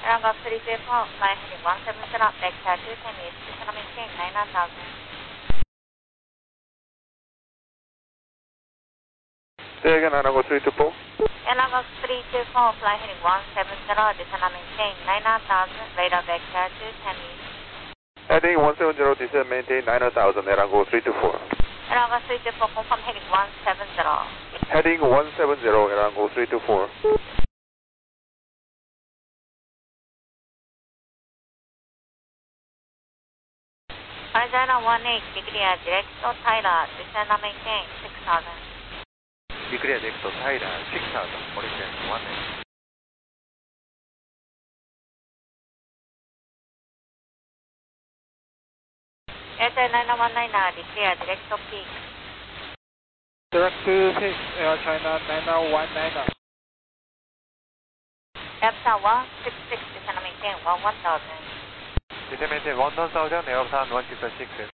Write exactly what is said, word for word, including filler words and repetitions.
Airlangos three two four, fly heading one seven zero, vector two ten east, descend maintain nine nine thousand. Say again, Airlangos three two four. Airlangos three two four, fly heading one seven zero, descend maintain nine nine thousand, radar vector two ten east. Heading one seven zero, descend maintain nine thousand, Airlangos three two four. Airlangos three two four, confirm heading one seven zero. Heading one seven zero, Airlangos three two four. Horizontal one eight, declare direct to Tyler, descend and maintain six thousand. Declare direct to Tyler, six thousand, Horizon one eight. Airtel nine one nine, declare direct to peak. Direct to peak, Air China nine one nine. Delta one six six, descend and maintain one one thousand. Descend maintain one thousand, Airplan one six six.